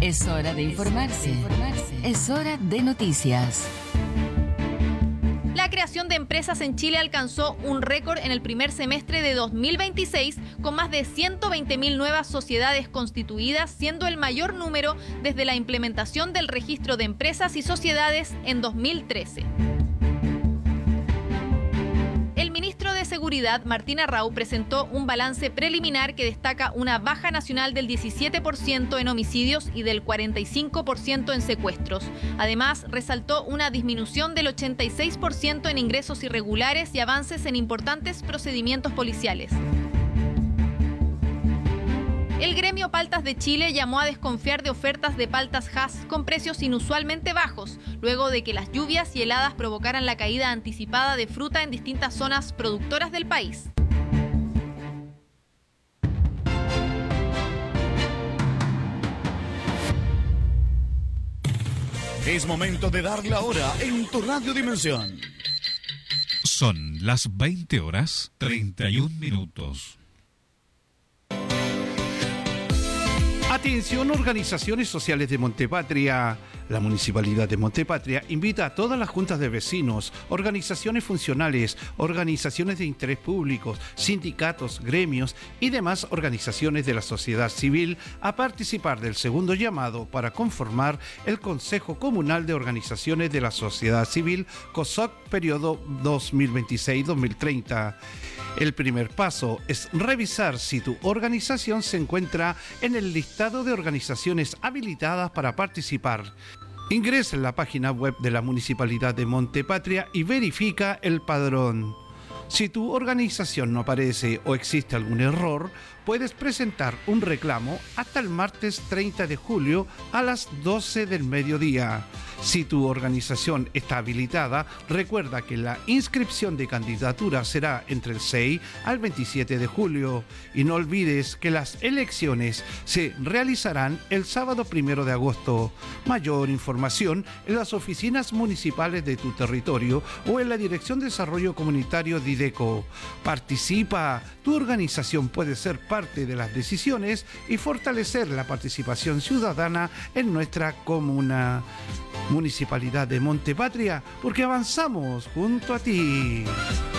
Es hora de informarse. Es hora de noticias. La creación de empresas en Chile alcanzó un récord en el primer semestre de 2026, con más de 120.000 nuevas sociedades constituidas, siendo el mayor número desde la implementación del registro de empresas y sociedades en 2013. El ministro de Seguridad, Martín Arrau, presentó un balance preliminar que destaca una baja nacional del 17% en homicidios y del 45% en secuestros. Además, resaltó una disminución del 86% en ingresos irregulares y avances en importantes procedimientos policiales. El gremio Paltas de Chile llamó a desconfiar de ofertas de paltas Hass con precios inusualmente bajos, luego de que las lluvias y heladas provocaran la caída anticipada de fruta en distintas zonas productoras del país. Es momento de dar la hora en tu Radio Dimensión. Son las 20:31. Atención, organizaciones sociales de Montepatria. La Municipalidad de Montepatria invita a todas las juntas de vecinos, organizaciones funcionales, organizaciones de interés público, sindicatos, gremios y demás organizaciones de la sociedad civil a participar del segundo llamado para conformar el Consejo Comunal de Organizaciones de la Sociedad Civil COSOC periodo 2026-2030. El primer paso es revisar si tu organización se encuentra en el listado de organizaciones habilitadas para participar. Ingresa en la página web de la Municipalidad de Montepatria y verifica el padrón. Si tu organización no aparece o existe algún error, puedes presentar un reclamo hasta el martes 30 de julio a las 12 del mediodía. Si tu organización está habilitada, recuerda que la inscripción de candidatura será entre el 6 al 27 de julio. Y no olvides que las elecciones se realizarán el sábado 1 de agosto. Mayor información en las oficinas municipales de tu territorio o en la Dirección de Desarrollo Comunitario Dideco. Participa, tu organización puede ser parte de las decisiones y fortalecer la participación ciudadana en nuestra comuna. Municipalidad de Montepatria, porque avanzamos junto a ti.